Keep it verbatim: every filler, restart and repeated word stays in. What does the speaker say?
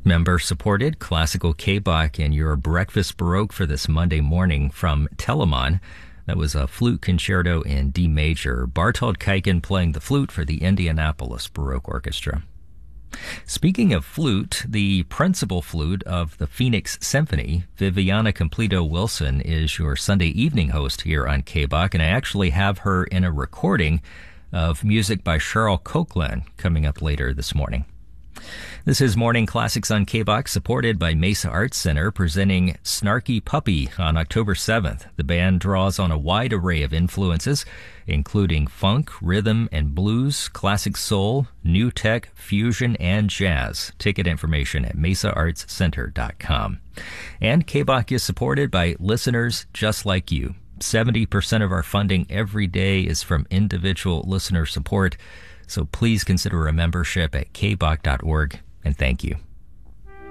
Member-supported classical K-Bach and your breakfast Baroque for this Monday morning from Telemann. That was a flute concerto in D major. Bartold Kuyken playing the flute for the Indianapolis Baroque Orchestra. Speaking of flute, the principal flute of the Phoenix Symphony, Viviana Completo Wilson, is your Sunday evening host here on K-Bach, and I actually have her in a recording of music by Charles Coquelin coming up later this morning. This is Morning Classics on K-Bach, supported by Mesa Arts Center, presenting Snarky Puppy on October seventh. The band draws on a wide array of influences, including funk, rhythm, and blues, classic soul, new tech, fusion, and jazz. Ticket information at mesa arts center dot com. And K-Bach is supported by listeners just like you. seventy percent of our funding every day is from individual listener support. So please consider a membership at k bach dot org, and thank you.